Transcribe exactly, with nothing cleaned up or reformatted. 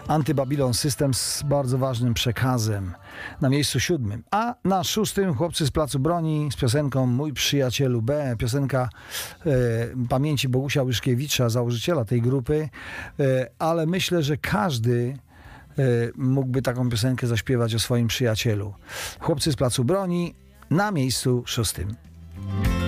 Anty-Babylon System z bardzo ważnym przekazem na miejscu siódmym. A na szóstym chłopcy z Placu Broni z piosenką Mój Przyjacielu B. Piosenka e, pamięci Bogusia Łyszkiewicza, założyciela tej grupy. E, ale myślę, że każdy e, mógłby taką piosenkę zaśpiewać o swoim przyjacielu. Chłopcy z Placu Broni na miejscu szóstym.